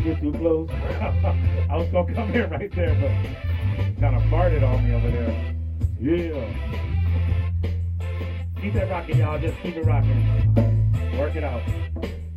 get too close? I was gonna come in right there, but kind of farted on me over there. Yeah. Keep that rocking, y'all. Just keep it rocking. Work it out.